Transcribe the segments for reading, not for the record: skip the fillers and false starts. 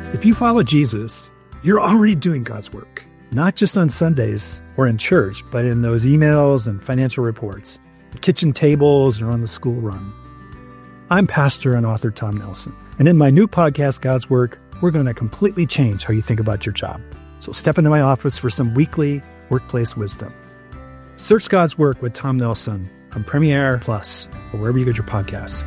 If you follow Jesus, you're already doing God's work, not just on Sundays or in church, but in those emails and financial reports, the kitchen tables, or on the school run. I'm pastor and author Tom Nelson, and in my new podcast, God's Work, we're going to completely change how you think about your job. So step into my office for some weekly workplace wisdom. Search God's Work with Tom Nelson on Premiere Plus or wherever you get your podcasts.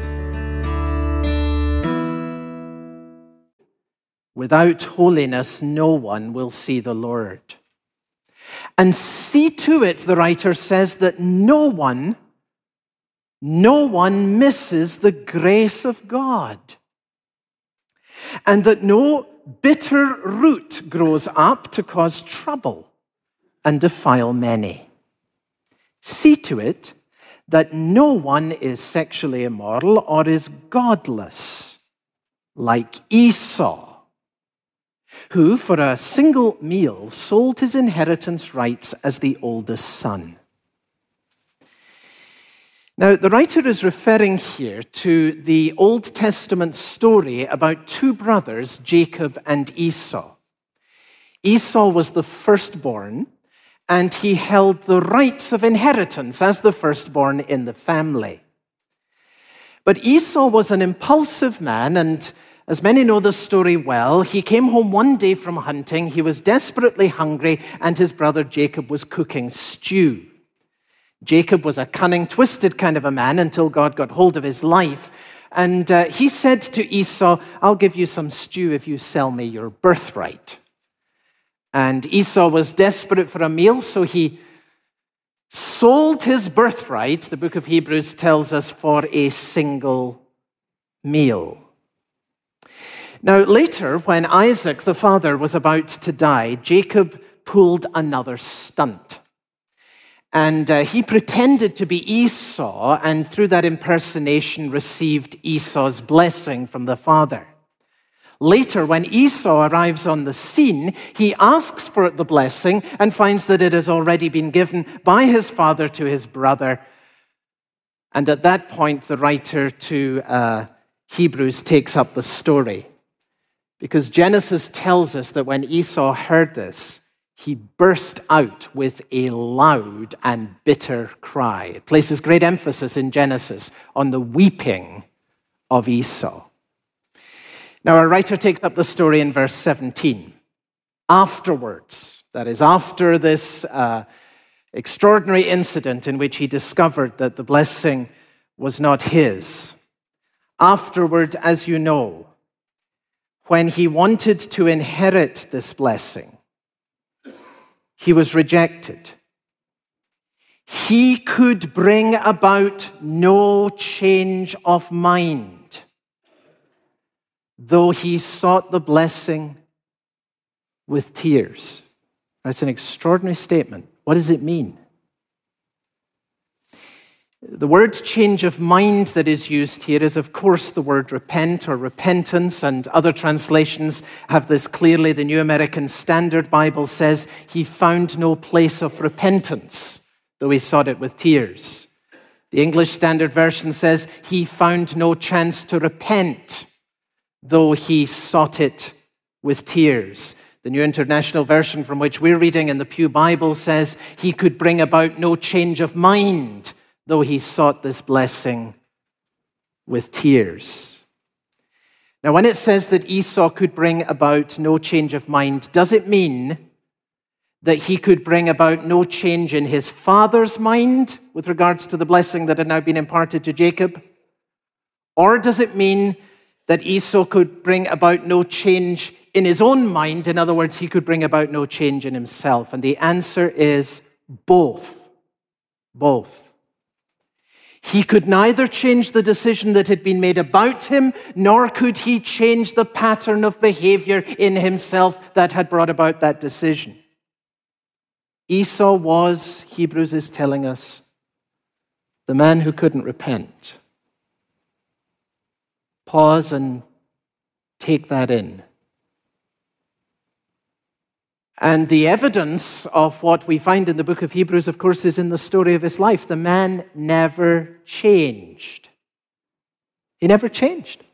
Without holiness, no one will see the Lord. And see to it, the writer says, that no one misses the grace of God. And that no bitter root grows up to cause trouble and defile many. See to it that no one is sexually immoral or is godless, like Esau, who, for a single meal, sold his inheritance rights as the oldest son. Now, the writer is referring here to the Old Testament story about two brothers, Jacob and Esau. Esau was the firstborn, and he held the rights of inheritance as the firstborn in the family. But Esau was an impulsive man, and as many know the story well, he came home one day from hunting, he was desperately hungry, and his brother Jacob was cooking stew. Jacob was a cunning, twisted kind of a man until God got hold of his life, and he said to Esau, "I'll give you some stew if you sell me your birthright." And Esau was desperate for a meal, so he sold his birthright, the book of Hebrews tells us, for a single meal. Now, later, when Isaac, the father, was about to die, Jacob pulled another stunt. And he pretended to be Esau, and through that impersonation received Esau's blessing from the father. Later, when Esau arrives on the scene, he asks for the blessing and finds that it has already been given by his father to his brother. And at that point, the writer to Hebrews takes up the story. Because Genesis tells us that when Esau heard this, he burst out with a loud and bitter cry. It places great emphasis in Genesis on the weeping of Esau. Now, our writer takes up the story in verse 17. Afterwards, that is, after this extraordinary incident in which he discovered that the blessing was not his, afterward, as you know, when he wanted to inherit this blessing, he was rejected. He could bring about no change of mind, though he sought the blessing with tears. That's an extraordinary statement. What does it mean? The word change of mind that is used here is, of course, the word repent or repentance, and other translations have this clearly. The New American Standard Bible says he found no place of repentance, though he sought it with tears. The English Standard Version says he found no chance to repent, though he sought it with tears. The New International Version, from which we're reading in the Pew Bible, says he could bring about no change of mind, though he sought this blessing with tears. Now, when it says that Esau could bring about no change of mind, does it mean that he could bring about no change in his father's mind with regards to the blessing that had now been imparted to Jacob? Or does it mean that Esau could bring about no change in his own mind? In other words, he could bring about no change in himself. And the answer is both. Both. He could neither change the decision that had been made about him, nor could he change the pattern of behavior in himself that had brought about that decision. Esau was, Hebrews is telling us, the man who couldn't repent. Pause and take that in. And the evidence of what we find in the book of Hebrews, of course, is in the story of his life. The man never changed. He never changed.